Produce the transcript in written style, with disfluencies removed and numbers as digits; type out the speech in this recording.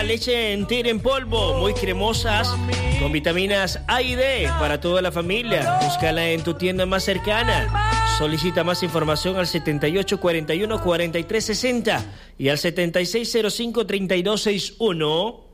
leche entera en polvo, muy cremosas, con vitaminas A y D para toda la familia. Búscala en tu tienda más cercana. Solicita más información al 7841-4360 y al 7605-3261.